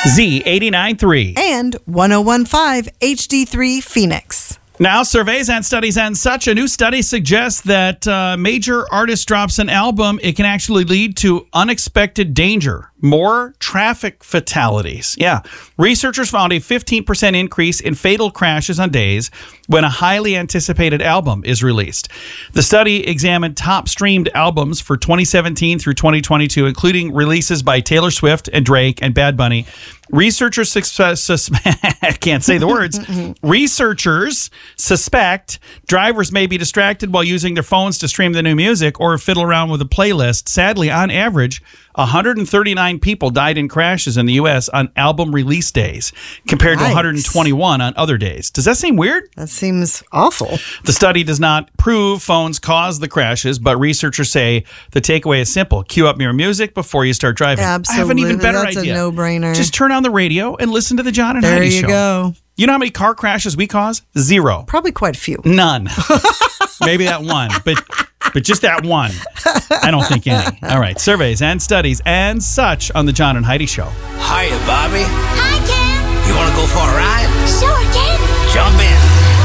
Z89.3. And 101.5 HD3 Phoenix. Now, surveys and studies and such. A new study suggests that major artist drops an album, it can actually lead to unexpected danger. More traffic fatalities. Yeah. Researchers found a 15% increase in fatal crashes on days when a highly anticipated album is released. The study examined top streamed albums for 2017 through 2022, including releases by Taylor Swift and Drake and Bad Bunny. Researchers I can't say the words. Researchers suspect drivers may be distracted while using their phones to stream the new music or fiddle around with a playlist. Sadly, on average, 139 people died in crashes in the U.S. on album release days, compared to 121 on other days. Does that seem weird? That seems awful. The study does not prove phones cause the crashes, but researchers say the takeaway is simple. Cue up your music before you start driving. Absolutely. I have an even better That's idea. A no-brainer. Just turn on the radio and listen to the John and there Heidi you Show. go. You know how many car crashes we cause? Zero. Probably quite a few. None. Maybe that one, but just that one. I don't think any. All right, surveys and studies and such on the John and Heidi Show. Hiya, Bobby. Hi, Ken. You want to go for a ride? Sure, Ken. Jump in.